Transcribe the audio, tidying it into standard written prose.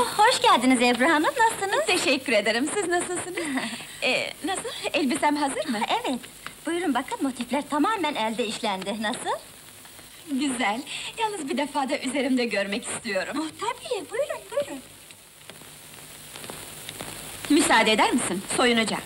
Hoş geldiniz Ebru Hanım, nasılsınız? Teşekkür ederim, siz nasılsınız? Nasıl, elbisem hazır mı? Evet, buyurun bakın, motifler tamamen elde işlendi, nasıl? Güzel, yalnız bir defa da üzerimde görmek istiyorum. Tabii, buyurun, buyurun. Müsaade eder misin? Soyunacağım.